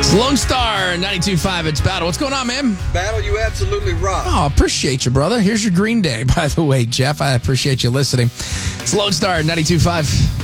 Lone Star 92.5. It's Battle. What's going on, man? Battle, you absolutely rock. Oh, appreciate you, brother. Here's your Green Day, by the way, Jeff. I appreciate you listening. It's Lone Star 92.5.